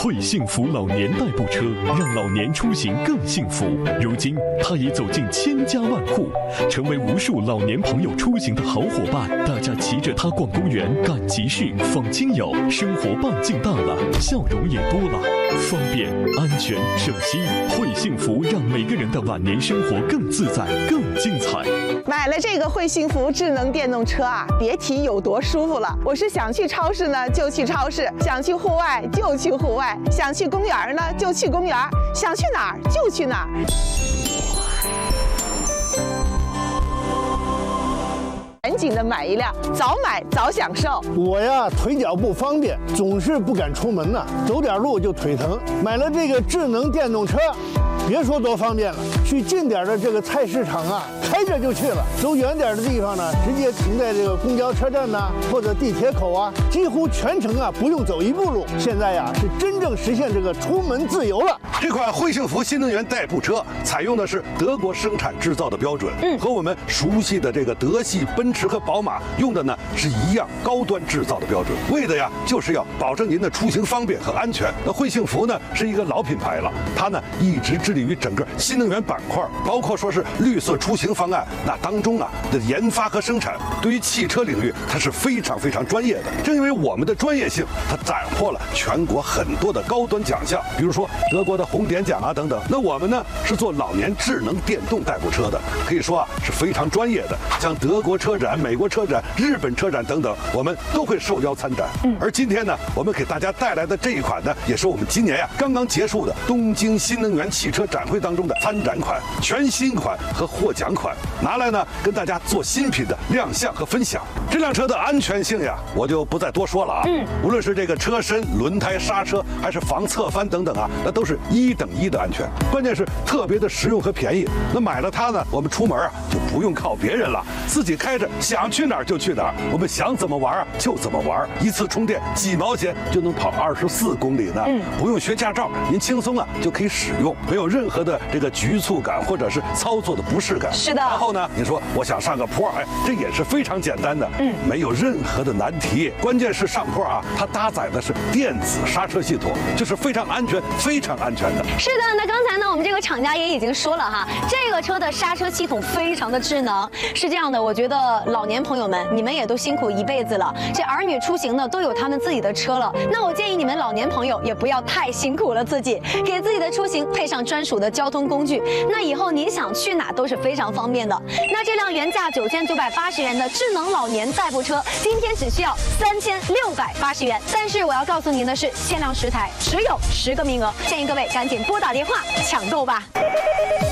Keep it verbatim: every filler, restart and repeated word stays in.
会幸福老年代步车，让老年出行更幸福。如今，它已走进千家万户，成为无数老年朋友出行的好伙伴。大家骑着它逛公园、赶集市、访亲友，生活半径大了，笑容也多了，方便、安全、省心。会幸福让每个人的晚年生活更自在、更精彩。 买了这个会幸福智能电动车啊，别提有多舒服了。我是想去超市呢就去超市，想去户外就去户外，想去公园呢就去公园，想去哪儿就去哪儿。赶紧的买一辆，早买早享受。 我呀，腿脚不方便，总是不敢出门呐，走点路就腿疼。买了这个智能电动车，别说多方便了，去近点的这个菜市场啊，开着就去了；走远点的地方呢，直接停在这个公交车站呐，或者地铁口啊，几乎全程啊不用走一步路。现在呀，是真正实现这个出门自由了。 这款会幸福新能源代步车采用的是德国生产制造的标准，嗯，和我们熟悉的这个德系奔驰和宝马用的呢是一样高端制造的标准，为的呀就是要保证您的出行方便和安全。那会幸福呢是一个老品牌了，它呢一直致力于整个新能源板块，包括说是绿色出行方案，那当中啊的研发和生产，对于汽车领域它是非常非常专业的。正因为我们的专业性，它斩获了全国很多的高端奖项，比如说德国的红点奖啊等等。那我们呢是做老年智能电动代步车的，可以说啊是非常专业的。像德国车展、美国车展、日本车展等等，我们都会受邀参展。嗯，而今天呢，我们给大家带来的这一款呢，也是我们今年呀刚刚结束的东京新能源汽车展会当中的参展款、全新款和获奖款，拿来呢跟大家做新品的亮相和分享。这辆车的安全性呀，我就不再多说了啊。嗯，无论是这个车身、轮胎、刹车，还是防侧翻等等啊，那都是一等一的安全。关键是特别的实用和便宜。那买了它呢，我们出门啊就不用靠别人了，自己开着想去哪儿就去哪儿，我们想怎么玩啊就怎么玩，一次充电几毛钱就能跑二十四公里呢。嗯，不用学驾照，您轻松啊就可以使用，没有任何的这个局促感或者是操作的不适感。 是的。 然后呢，你说我想上个坡，哎，这也是非常简单的，嗯，没有任何的难题。关键是上坡啊，它搭载的是电子刹车系统，就是非常安全、非常安全的。 是的，那刚才呢，我们这个厂家也已经说了哈，这个车的刹车系统非常的智能。是这样的，我觉得老年朋友们，你们也都辛苦一辈子了，这儿女出行呢都有他们自己的车了，那我建议你们老年朋友也不要太辛苦了自己，给自己的出行配上专属的交通工具，那以后您想去哪都是非常方便的。那这辆原价九千九百八十元的智能老年代步车，今天只需要三千六百八十元，但是我要告诉您的是，限量十台，只有十个名额，建议各位赶紧拨打电话抢购吧。